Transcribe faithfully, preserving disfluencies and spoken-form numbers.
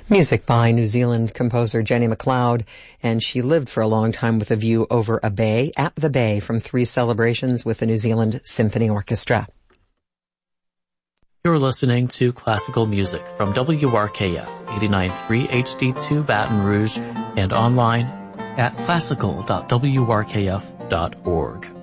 Music by New Zealand composer Jenny McLeod, and she lived for a long time with a view over a bay, at the Bay, from three celebrations with the New Zealand Symphony Orchestra. You're listening to classical music from W R K F eighty-nine point three H D two Baton Rouge and online at classical dot w r k f dot org.